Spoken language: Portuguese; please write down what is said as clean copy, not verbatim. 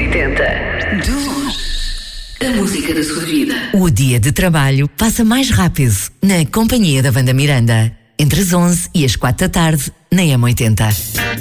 M80. De longe, a música da sua vida. O dia de trabalho passa mais rápido na companhia da Wanda Miranda. Entre as 11 e as 4 da tarde, na M80.